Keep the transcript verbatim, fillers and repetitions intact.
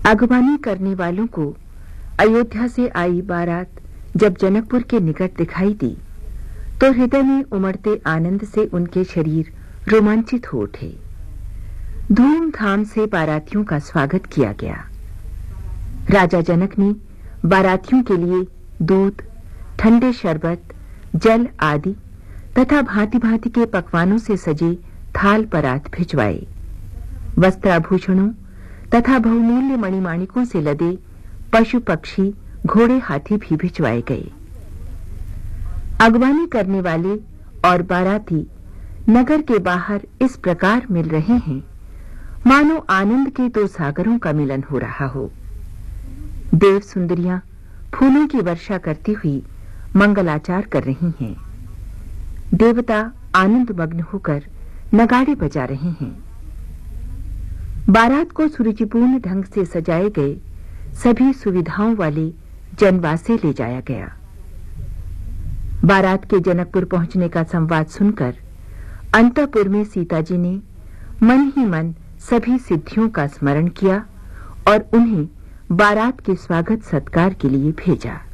अगवानी करने वालों को अयोध्या से आई बारात जब जनकपुर के निकट दिखाई दी तो हृदय में उमड़ते आनंद से उनके शरीर रोमांचित हो उठे। धूमधाम से बारातियों का स्वागत किया गया। राजा जनक ने बारातियों के लिए दूध, ठंडे शरबत, जल आदि तथा भांति-भांति के पकवानों से सजे थाल परात भिजवाए। वस्त्राभूषणों तथा बहुमूल्य मणिमाणिकों से लदे पशु पक्षी, घोड़े, हाथी भी भिजवाए गए। अगवानी करने वाले और बाराती नगर के बाहर इस प्रकार मिल रहे हैं मानो आनंद के दो सागरों का मिलन हो रहा हो। देव सुंदरियां फूलों की वर्षा करती हुई मंगलाचार कर रही हैं। देवता आनंद मग्न होकर नगाड़े बजा रहे हैं। बारात को सुरुचिपूर्ण ढंग से सजाए गए सभी सुविधाओं वाले जनवासे ले जाया गया। बारात के जनकपुर पहुंचने का संवाद सुनकर अंतःपुर में सीता जी ने मन ही मन सभी सिद्धियों का स्मरण किया और उन्हें बारात के स्वागत सत्कार के लिए भेजा।